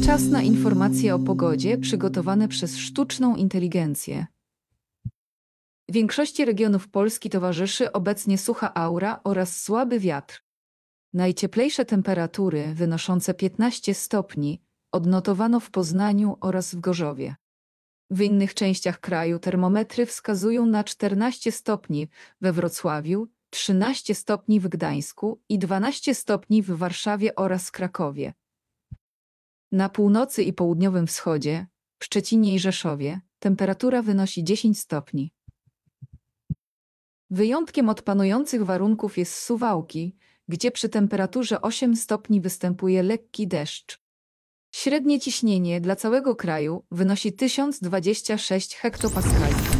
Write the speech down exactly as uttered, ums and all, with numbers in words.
Czas na informacje o pogodzie przygotowane przez sztuczną inteligencję. Większości regionów Polski towarzyszy obecnie sucha aura oraz słaby wiatr. Najcieplejsze temperatury, wynoszące piętnaście stopni, odnotowano w Poznaniu oraz w Gorzowie. W innych częściach kraju termometry wskazują na czternaście stopni we Wrocławiu, trzynaście stopni w Gdańsku i dwanaście stopni w Warszawie oraz Krakowie. Na północy i południowym wschodzie, w Szczecinie i Rzeszowie, temperatura wynosi dziesięć stopni. Wyjątkiem od panujących warunków jest Suwałki, gdzie przy temperaturze osiem stopni występuje lekki deszcz. Średnie ciśnienie dla całego kraju wynosi tysiąc dwadzieścia sześć hektopaskali.